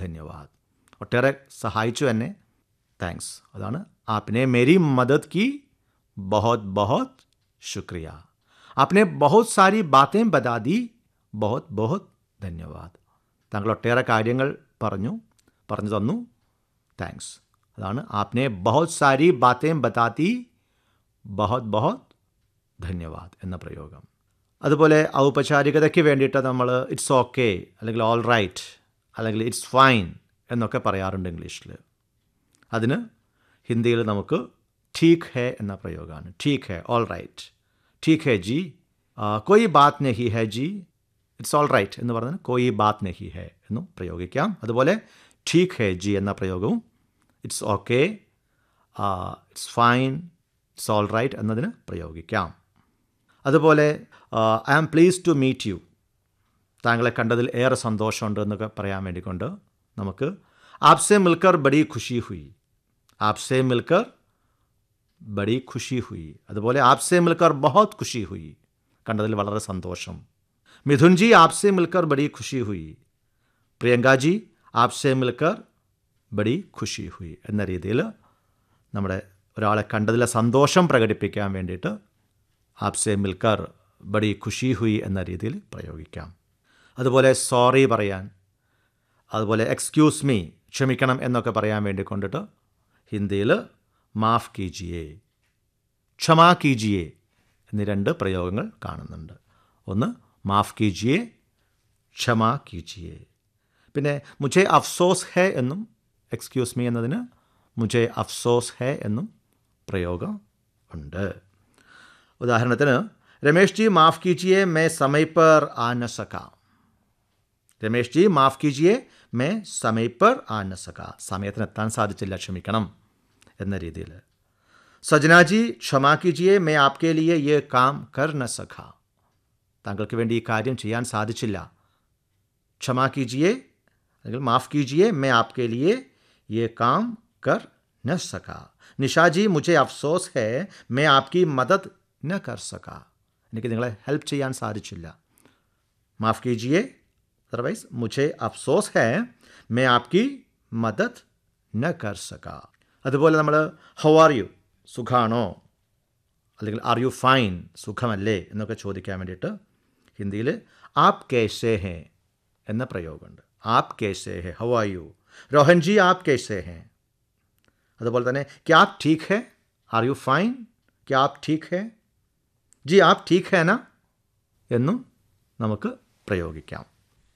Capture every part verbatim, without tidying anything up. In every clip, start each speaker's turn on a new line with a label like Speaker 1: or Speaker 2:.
Speaker 1: ധന്യവാദ്. ഒട്ടേറെ സഹായിച്ചു എന്നെ, താങ്ക്സ്. അതാണ് ആപ്നെ Mary Madad Ki ബഹുത് ബഹുത് ശുക്രിയ. ആപ്നെ ബഹുത് sari ബാത്തേം ബതാ the, ബഹുത് ബഹുത് ധന്യവാദ്. താങ്കൾ ഒട്ടേറെ കാര്യങ്ങൾ പറഞ്ഞു പറഞ്ഞു തന്നു, താങ്ക്സ്. അതാണ് ആപ്നെ ബഹുത് സാരി ബാത്തേം ബതാ ദി, ബഹുത് ബഹുത് ധന്യവാദ് എന്ന പ്രയോഗം. അതുപോലെ ഔപചാരികതയ്ക്ക് വേണ്ടിയിട്ട് നമ്മൾ ഇറ്റ്സ് ഓക്കെ അല്ലെങ്കിൽ ഓൾ റൈറ്റ് അല്ലെങ്കിൽ ഇറ്റ്സ് ഫൈൻ എന്നൊക്കെ പറയാറുണ്ട് ഇംഗ്ലീഷിൽ. അതിന് ഹിന്ദിയിൽ നമുക്ക് ഠീക്ക് ഹേ എന്ന പ്രയോഗമാണ്. ഠീക്ക് ഹേ, ഓൾ റൈറ്റ്. ഠീക്ക് ഹേ ജി, കോയി ബാത് നഹി ഹേ ജി, ഇറ്റ്സ് ഓൾ റൈറ്റ് എന്ന് പറഞ്ഞാൽ കോയി ബാത് നഹി ഹേ എന്നും പ്രയോഗിക്കാം. അതുപോലെ ഠീക്ക് ഹേ ജി എന്ന പ്രയോഗവും it's okay, it's fine, it's all right എന്നതിന് പ്രയോഗിക്കാം. അതുപോലെ I am pleased to meet you, താങ്കളെ കണ്ടതിൽ ഏറെ സന്തോഷമുണ്ട് എന്നൊക്കെ പറയാൻ വേണ്ടിക്കൊണ്ട് നമുക്ക് ആപ്സെ milker buddy Kushi ഹുയി, ആപ്സെ milker buddy Kushi ഹുയി. അതുപോലെ ആപ്സെ മിൽക്കർ ബഹുത് ഖുഷി ഹുയി, കണ്ടതിൽ വളരെ സന്തോഷം. Mithun G ആപ്സെ milker buddy Kushi ഹുയി, Priyanka G ആപ്സെ milker buddy Kushi ഹുയി എന്ന രീതിയിൽ നമ്മുടെ ഒരാളെ കണ്ടതിലെ സന്തോഷം പ്രകടിപ്പിക്കാൻ വേണ്ടിയിട്ട് ആപ്സെ മിൽക്കർ ബഡി ഖുഷി ഹുയി എന്ന രീതിയിൽ പ്രയോഗിക്കാം. അതുപോലെ സോറി പറയാൻ, അതുപോലെ എക്സ്ക്യൂസ് മീ, ക്ഷമിക്കണം എന്നൊക്കെ പറയാൻ വേണ്ടി കൊണ്ടിട്ട് ഹിന്ദിയിൽ മാഫ് കീജിയേ, ക്ഷമാ കീജിയേ എന്നീ രണ്ട് പ്രയോഗങ്ങൾ കാണുന്നുണ്ട്. ഒന്ന് മാഫ് കീജിയേ, ക്ഷമാ കീജിയേ. പിന്നെ മുझे അഫ്സോസ് ഹേ എന്നും എക്സ്ക്യൂസ് മീ എന്നതിന് മുझे അഫ്സോസ് ഹേ എന്നും പ്രയോഗം ഉണ്ട്. ഉദാഹരണത്തിന് രമേഷ് ജി മാഫ് കീജിയേ മേ സമയ പർ ആ ന സകാ, രമേഷ് ജി മാഫ് കീജിയേ മേ സമയ പർ ആ ന സകാ, സമയത്തിന് എത്താൻ സാധിച്ചില്ല, ക്ഷമിക്കണം എന്ന രീതിയിൽ. സജന ജി ക്ഷമാ കീജിയേ മേ ആപ്കെ ലിയേ യേ കാം കർ ന സകാ, താങ്കൾക്ക് വേണ്ടി ഈ കാര്യം ചെയ്യാൻ സാധിച്ചില്ല, ക്ഷമാ കീജിയേ അല്ലെങ്കിൽ മാഫ് കീജിയേ മേ ആപ്കെ ലിയേ യേ കാം കർ ന സകാ. നിഷാ ജി മുझे അഫ്സോസ് ഹേ മേ ആപ്കി മദദ് ന കർ സകാ, എനിക്ക് നിങ്ങളെ ഹെൽപ്പ് ചെയ്യാൻ സാധിച്ചില്ല, മാഫ് കീജിയേ, അതർവൈസ് മുझे അഫ്സോസ് ഹേ മേ ആപ്കി മദദ് ന കർ സകാ. അതുപോലെ നമ്മൾ ഹൗ ആർ യു, സുഖാണോ, അല്ലെങ്കിൽ ആർ യു ഫൈൻ, സുഖമല്ലേ എന്നൊക്കെ ചോദിക്കാൻ വേണ്ടിയിട്ട് ഹിന്ദിയിൽ ആപ് കേസേ ഹേ എന്ന പ്രയോഗമുണ്ട്. App കേസേ hey, how are you. Rohan G app കേസേ ഹേ. അതുപോലെ തന്നെ ക്യാ app ഠീക്ക് hey, are you fine, ക്യാ ആപ് ഠീക്ക് ഹേ, ജി ആപ് ഠീക്ക് ഹേ ന എന്നും നമുക്ക് പ്രയോഗിക്കാം.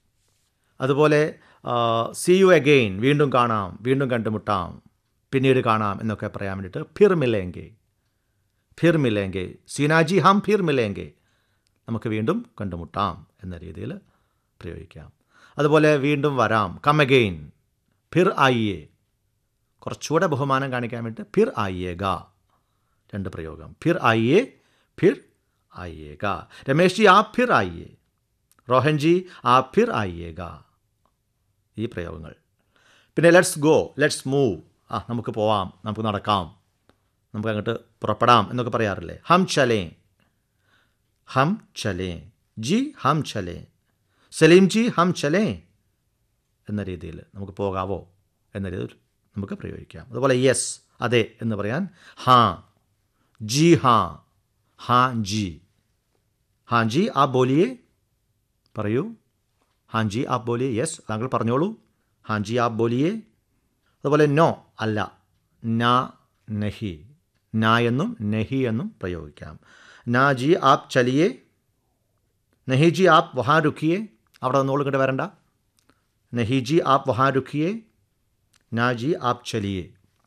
Speaker 1: അതുപോലെ സീ യു അഗെയിൻ, വീണ്ടും കാണാം, വീണ്ടും കണ്ടുമുട്ടാം, പിന്നീട് കാണാം എന്നൊക്കെ പറയാൻ വേണ്ടിയിട്ട് ഫിർ മിലേങ്കെ, ഫിർ മിലേങ്കെ, സീനാജി ഹം ഫിർ മിലേങ്കെ, നമുക്ക് വീണ്ടും കണ്ടുമുട്ടാം എന്ന രീതിയിൽ പ്രയോഗിക്കാം. അതുപോലെ വീണ്ടും വരാം, കം അഗെയിൻ, ഫിർ ആയിയേ, കുറച്ചുകൂടെ ബഹുമാനം കാണിക്കാൻ വേണ്ടിയിട്ട് ഫിർ ആയിയേഗ, രണ്ട് പ്രയോഗം, ഫിർ ആയിയേ, ഫിർ ആയിയേഗ. രമേഷ് ജി ആപ് ഫിർ ആയിയേ, റോഹൻ ജി ആപ് ഫിർ ആയിയേഗ, ഈ പ്രയോഗങ്ങൾ. പിന്നെ ലെറ്റ്സ് ഗോ, ലെറ്റ്സ് മൂവ്, ആ നമുക്ക് പോവാം, നമുക്ക് നടക്കാം, നമുക്ക് അങ്ങോട്ട് പുറപ്പെടാം എന്നൊക്കെ പറയാറില്ലേ. ഹം ചലേ, ഹം ചലേ, ജി ഹം ചലേ, സലീം ജി ഹം ചലേ എന്ന രീതിയിൽ നമുക്ക് പോകാവോ എന്ന രീതിയിൽ നമുക്ക് പ്രയോഗിക്കാം. അതുപോലെ യെസ്, അതെ എന്ന് പറയാൻ ഹാ, ജി ഹാ, ഹാ ജി, ഹാ ജി ആപ് ബോലിയേ, പറയൂ, ഹാ ജി ആപ് ബോലിയേ, യെസ് താങ്കൾ പറഞ്ഞോളൂ, ഹാ ജി ആപ് ബോലിയേ. അതുപോലെ നോ, അല്ല, നാ നഹി, നാ എന്നും നഹി എന്നും പ്രയോഗിക്കാം. നാ ജി ആപ് ചലിയേ, നഹി ജി ആപ് വഹാ രുക്കിയേ, അവിടെ നിന്നോളൂ, ഇങ്ങോട്ട് വരണ്ട, നഹി ജി ആപ് വഹാ രുക്കിയേ, നാ ജി ആപ് ചലിയേ.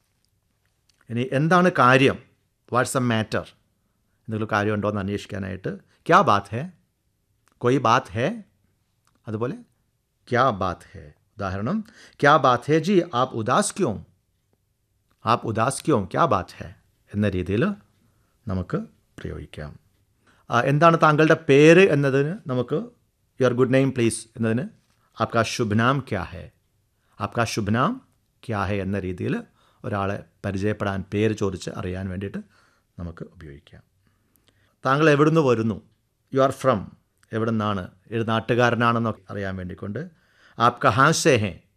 Speaker 1: ഇനി എന്താണ് കാര്യം, വാട്ട്സ് എ മാറ്റർ, എന്തെങ്കിലും കാര്യമുണ്ടോ എന്ന് അന്വേഷിക്കാനായിട്ട് ക്യാ ബാത് ഹേ, കോയി ബാത് ഹേ, അതുപോലെ ക്യാ ബാത് ഹേ. ഉദാഹരണം ക്യാ ബാത് ഹേ G app Udhas ക്യോം, app Udhas ക്യോം, ക്യാ ബാത് ഹേ എന്ന രീതിയിൽ നമുക്ക് പ്രയോഗിക്കാം. എന്താണ് താങ്കളുടെ പേര് എന്നതിന് നമുക്ക് യുവർ ഗുഡ് നെയിം പ്ലീസ് എന്നതിന് ആപ്കാ ശുഭനാം ക്യാ ഹേ, ആപ്കാ ശുഭനാം ക്യാ ഹേ എന്ന രീതിയിൽ ഒരാളെ പരിചയപ്പെടാൻ പേര് ചോദിച്ച് അറിയാൻ വേണ്ടിയിട്ട് നമുക്ക് ഉപയോഗിക്കാം. താങ്കൾ എവിടുന്ന് വരുന്നു, യു ആർ ഫ്രം, എവിടെ നിന്നാണ്, ഏത് നാട്ടുകാരനാണെന്നൊക്കെ അറിയാൻ വേണ്ടിക്കൊണ്ട് ആപ് കഹാ സേ ഹേ,